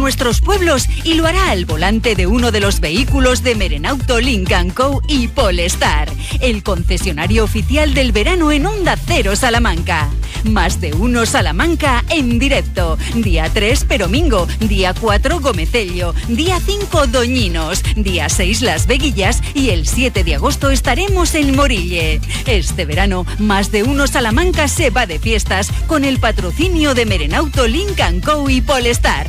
nuestros pueblos y lo hará al volante de uno de los vehículos de Merenauto Lynk & Co y Polestar, el concesionario oficial del verano en Onda Cero Salamanca. Más de uno Salamanca en directo. Día 3 Peromingo, día 4 Gomecello, día 5 Doñinos, día 6 Las Veguillas y el 7 de agosto estaremos en Morille. Este verano, Más de uno Salamanca se va de fiestas con el patrocinio de Merenauto Lynk & Co y Polestar.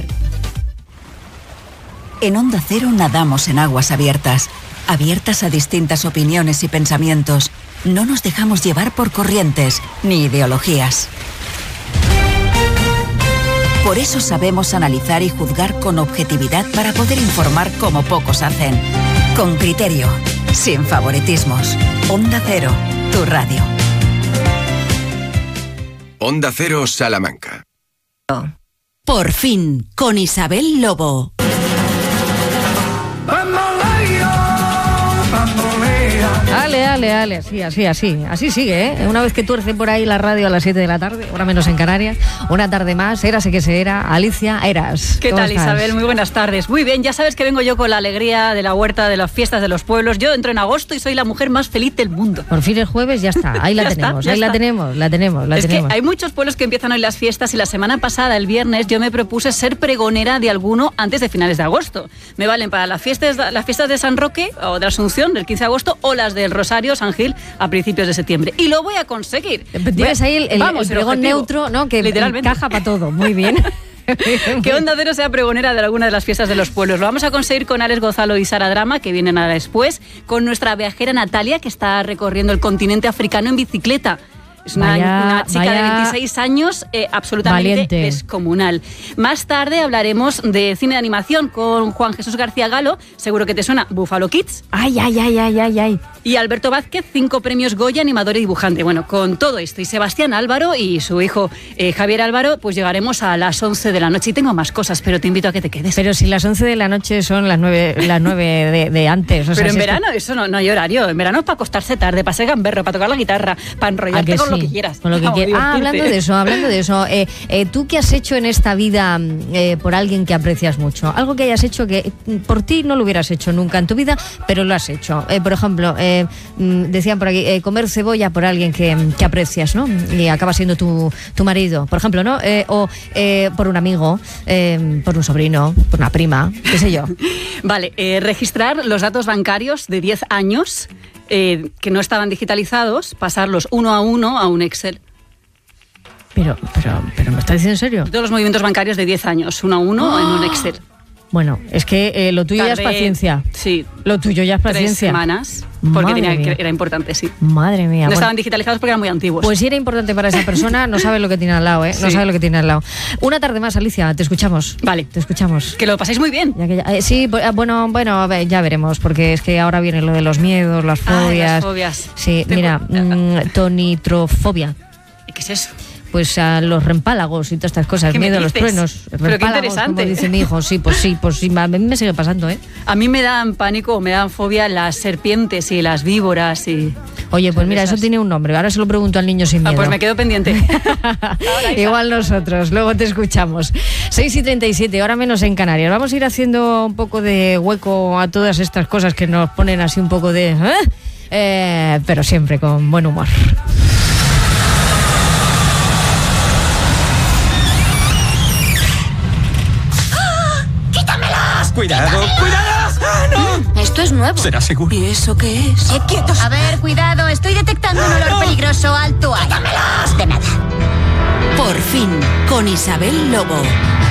En Onda Cero nadamos en aguas abiertas, abiertas a distintas opiniones y pensamientos. No nos dejamos llevar por corrientes ni ideologías. Por eso sabemos analizar y juzgar con objetividad para poder informar como pocos hacen. Con criterio, sin favoritismos. Onda Cero, tu radio. Onda Cero Salamanca. Por fin, con Isabel Lobo. Ale, así sigue, ¿eh? Una vez que tuerce por ahí la radio a las 7 de la tarde, hora menos en Canarias, una tarde más, érase que se era. Alicia Eras. ¿Qué tal, estás? Isabel? Muy buenas tardes. Muy bien, ya sabes que vengo yo con la alegría de la huerta, de las fiestas de los pueblos. Yo entro en agosto y soy la mujer más feliz del mundo. Por fin el jueves ya está, ahí la tenemos, la tenemos. Es que hay muchos pueblos que empiezan hoy las fiestas y la semana pasada, el viernes, yo me propuse ser pregonera de alguno antes de finales de agosto. Me valen para las fiestas de San Roque o de Asunción del 15 de agosto o las del Rosario, San Gil, a principios de septiembre. Y lo voy a conseguir. Tienes ahí el pregón neutro, ¿no? Que literalmente encaja para todo. Muy bien. Que Onda Cero sea pregonera de alguna de las fiestas de los pueblos. Lo vamos a conseguir con Alex Gonzalo y Sara Drama, que vienen nada después, con nuestra viajera Natalia, que está recorriendo el continente africano en bicicleta. Es una chica de 26 años, absolutamente valiente, descomunal. Más tarde hablaremos de cine de animación con Juan Jesús García Galo, seguro que te suena, Buffalo Kids. Ay. Y Alberto Vázquez, 5 premios Goya, animador y dibujante. Bueno, con todo esto, y Sebastián Álvaro y su hijo Javier Álvaro, pues llegaremos a las 11 de la noche. Y tengo más cosas, pero te invito a que te quedes. Pero si las 11 de la noche son las 9 de antes. Pero en verano eso no hay horario. En verano es para acostarse tarde, para ser gamberro, para tocar la guitarra, para enrollarte con lo que quieras. Con lo que quieras. Hablando de eso, ¿tú qué has hecho en esta vida por alguien que aprecias mucho? Algo que hayas hecho que por ti no lo hubieras hecho nunca en tu vida, pero lo has hecho. Por ejemplo, decían por aquí, comer cebolla por alguien que aprecias, ¿no? Y acaba siendo tu marido, por ejemplo, ¿no? O por un amigo, por un sobrino, por una prima, qué sé yo. Vale, registrar los datos bancarios de 10 años que no estaban digitalizados, pasarlos uno a uno a un Excel. Pero ¿me estás diciendo en serio? Todos los movimientos bancarios de 10 años, uno a uno en un Excel. Bueno, es que lo tuyo ya es paciencia. Sí. Lo tuyo ya es paciencia. 3 semanas, porque era importante, sí. Madre mía. No estaban digitalizados porque eran muy antiguos. Pues si era importante para esa persona, no sabe lo que tiene al lado, ¿eh? Sí. No sabe lo que tiene al lado. Una tarde más, Alicia, te escuchamos. Vale. Te escuchamos. Que lo paséis muy bien. Sí, bueno, a ver, ya veremos, porque es que ahora viene lo de los miedos, las fobias. Las fobias. Sí, mira, tonitrofobia. ¿Y qué es eso? Pues a los rempálagos y todas estas cosas, miedo a los truenos. Pero qué interesante. Como dice mi hijo, sí, a mí me sigue pasando, ¿eh? A mí me dan pánico, me dan fobia las serpientes y las víboras y... Oye, pues mira, eso tiene un nombre, ahora se lo pregunto al niño sin miedo. Pues me quedo pendiente. Igual nosotros, luego te escuchamos. 6:37, hora menos en Canarias. Vamos a ir haciendo un poco de hueco a todas estas cosas que nos ponen así un poco de... pero siempre con buen humor. ¡Cuidado! ¡Cuidado! ¡Ah, no! Esto es nuevo. ¿Será seguro? ¿Y eso qué es? ¡Quietos! A ver, cuidado, estoy detectando un olor peligroso. Alto ahí. ¡Quítamelos! De nada. Por fin, con Isabel Lobo.